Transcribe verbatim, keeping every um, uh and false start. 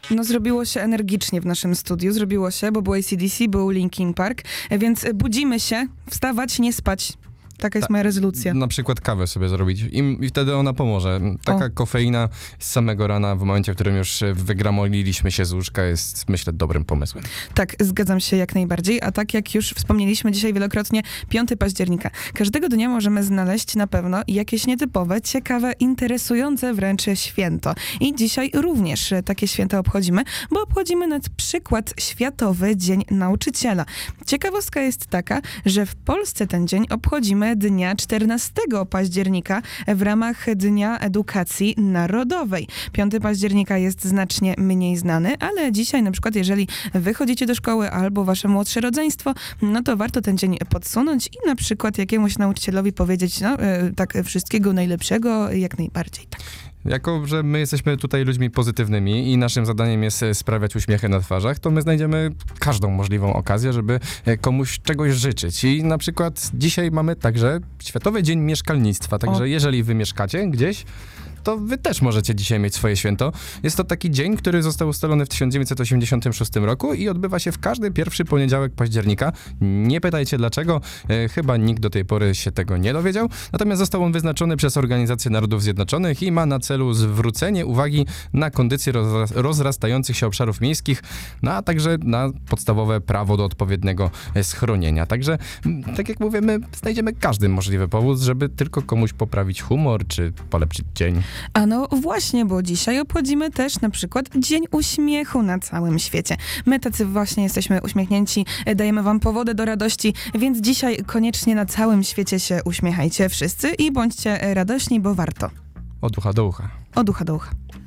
No zrobiło się energicznie w naszym studiu, zrobiło się, bo był A C D C, był Linkin Park, więc budzimy się, wstawać, nie spać. Taka jest Ta, moja rezolucja. Na przykład kawę sobie zrobić i, i wtedy ona pomoże. Taka O. kofeina z samego rana, w momencie, w którym już wygramoliliśmy się z łóżka, jest, myślę, dobrym pomysłem. Tak, zgadzam się jak najbardziej, a tak jak już wspomnieliśmy dzisiaj wielokrotnie, piątego października. Każdego dnia możemy znaleźć na pewno jakieś nietypowe, ciekawe, interesujące wręcz święto. I dzisiaj również takie święto obchodzimy, bo obchodzimy na przykład Światowy Dzień Nauczyciela. Ciekawostka jest taka, że w Polsce ten dzień obchodzimy dnia czternastego października w ramach Dnia Edukacji Narodowej. piątego października jest znacznie mniej znany, ale dzisiaj na przykład jeżeli wychodzicie do szkoły albo wasze młodsze rodzeństwo, no to warto ten dzień podsunąć i na przykład jakiemuś nauczycielowi powiedzieć, no tak, wszystkiego najlepszego, jak najbardziej. Tak. Jako, że my jesteśmy tutaj ludźmi pozytywnymi i naszym zadaniem jest sprawiać uśmiechy na twarzach, to my znajdziemy każdą możliwą okazję, żeby komuś czegoś życzyć. I na przykład dzisiaj mamy także Światowy Dzień Mieszkalnictwa, także o. jeżeli wy mieszkacie gdzieś, to wy też możecie dzisiaj mieć swoje święto. Jest to taki dzień, który został ustalony w tysiąc dziewięćset osiemdziesiątym szóstym roku i odbywa się w każdy pierwszy poniedziałek października. Nie pytajcie dlaczego, e, chyba nikt do tej pory się tego nie dowiedział. Natomiast został on wyznaczony przez Organizację Narodów Zjednoczonych i ma na celu zwrócenie uwagi na kondycję roz, rozrastających się obszarów miejskich, no, a także na podstawowe prawo do odpowiedniego schronienia. Także, tak jak mówię, my znajdziemy każdy możliwy powód, żeby tylko komuś poprawić humor czy polepszyć dzień. A no właśnie, bo dzisiaj obchodzimy też na przykład Dzień Uśmiechu na całym świecie. My tacy właśnie jesteśmy uśmiechnięci, dajemy wam powody do radości, więc dzisiaj koniecznie na całym świecie się uśmiechajcie wszyscy i bądźcie radośni, bo warto. Od ucha do ucha. Od ucha do ucha.